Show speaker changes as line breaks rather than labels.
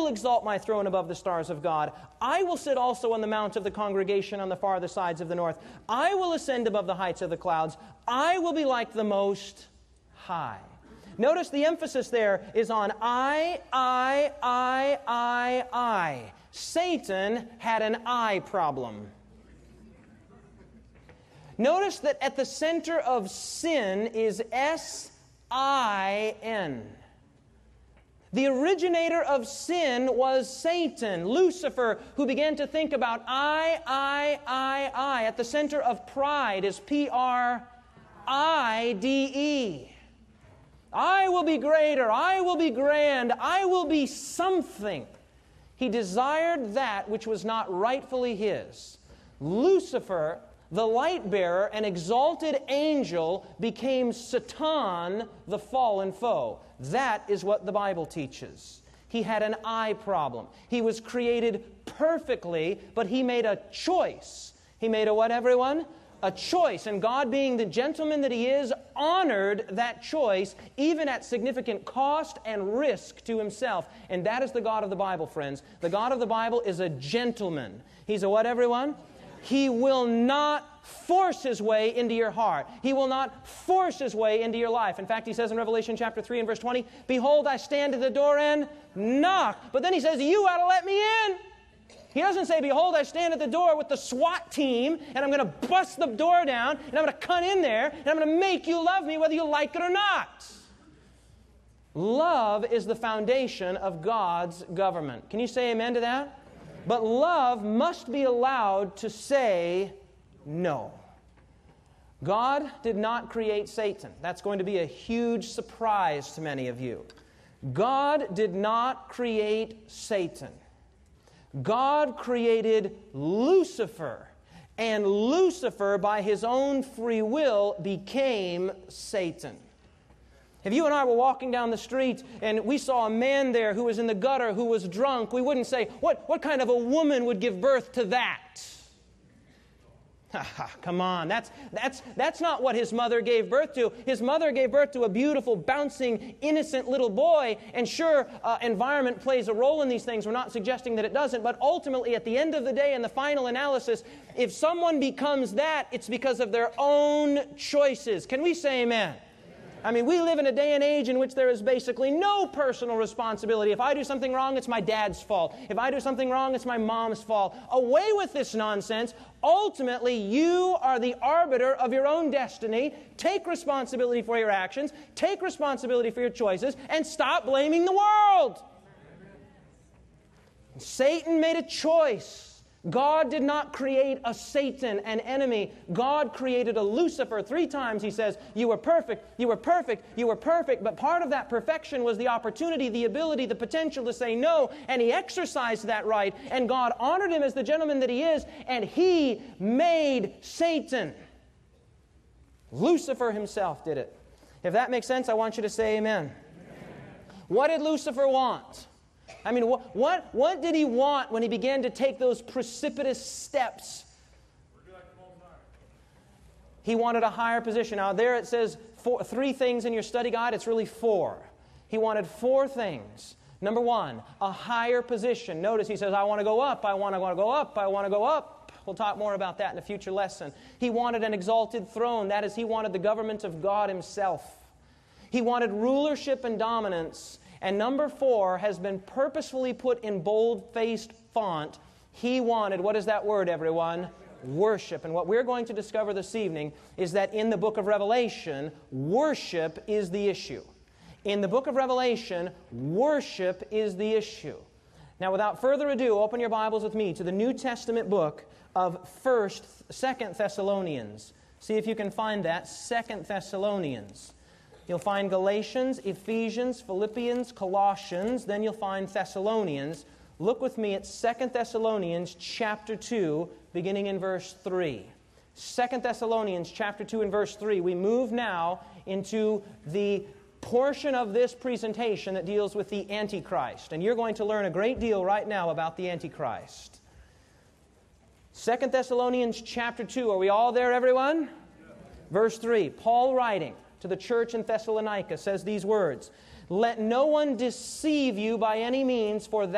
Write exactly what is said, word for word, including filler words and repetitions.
exalt my throne above the stars of God. I will sit also on the mount of the congregation on the farther sides of the north. I will ascend above the heights of the clouds. I will be like the Most High. Notice the emphasis there is on I, I, I, I, I. Satan had an I problem. Notice that at the center of sin is S I N. The originator of sin was Satan, Lucifer, who began to think about I, I, I, I. At the center of pride is P R I D E. I will be greater, I will be grand, I will be something. He desired that which was not rightfully his. Lucifer, the light bearer, an exalted angel, became Satan, the fallen foe. That is what the Bible teaches. He had an I problem. He was created perfectly, but he made a choice. He made a what, everyone? A choice. And God, being the gentleman that He is, honored that choice, even at significant cost and risk to Himself. And that is the God of the Bible, friends. The God of the Bible is a gentleman. He's a what, everyone? He will not force His way into your heart. He will not force His way into your life. In fact, He says in Revelation chapter three and verse twenty, "Behold, I stand at the door and knock." But then He says, "You ought to let me in." He doesn't say, "Behold, I stand at the door with the SWAT team, and I'm going to bust the door down, and I'm going to cut in there, and I'm going to make you love me whether you like it or not." Love is the foundation of God's government. Can you say amen to that? But love must be allowed to say no. God did not create Satan. That's going to be a huge surprise to many of you. God did not create Satan. God created Lucifer, and Lucifer, by his own free will, became Satan. If you and I were walking down the street and we saw a man there who was in the gutter, who was drunk, we wouldn't say, what, what kind of a woman would give birth to that? Come on, that's, that's, that's not what his mother gave birth to. His mother gave birth to a beautiful, bouncing, innocent little boy. And sure, uh, environment plays a role in these things. We're not suggesting that it doesn't. But ultimately, at the end of the day, in the final analysis, if someone becomes that, it's because of their own choices. Can we say amen? I mean, we live in a day and age in which there is basically no personal responsibility. If I do something wrong, it's my dad's fault. If I do something wrong, it's my mom's fault. Away with this nonsense. Ultimately, you are the arbiter of your own destiny. Take responsibility for your actions. Take responsibility for your choices. And stop blaming the world. Satan made a choice. God did not create a Satan, an enemy. God created a Lucifer. Three times He says, you were perfect, you were perfect, you were perfect. But part of that perfection was the opportunity, the ability, the potential to say no. And He exercised that right. And God honored Him as the gentleman that He is. And He made Satan. Lucifer himself did it. If that makes sense, I want you to say amen. Amen. What did Lucifer want? I mean, what, what, what did he want when he began to take those precipitous steps? He wanted a higher position. Now, there it says four, three things in your study guide. It's really four. He wanted four things. Number one, a higher position. Notice he says, I want to go up, I want to go up, I want to go up. We'll talk more about that in a future lesson. He wanted an exalted throne. That is, he wanted the government of God Himself. He wanted rulership and dominance. And number four has been purposefully put in bold-faced font. He wanted, what is that word, everyone? Worship. And what we're going to discover this evening is that in the book of Revelation, worship is the issue. In the book of Revelation, worship is the issue. Now, without further ado, open your Bibles with me to the New Testament book of First, Second Thessalonians. See if you can find that, Second Thessalonians. You'll find Galatians, Ephesians, Philippians, Colossians. Then you'll find Thessalonians. Look with me at Second Thessalonians chapter two, beginning in verse three. Second Thessalonians chapter two and verse three. We move now into the portion of this presentation that deals with the Antichrist. And you're going to learn a great deal right now about the Antichrist. Second Thessalonians chapter two. Are we all there, everyone? Yeah. Verse three. Paul writing to the church in Thessalonica says these words, "Let no one deceive you by any means, for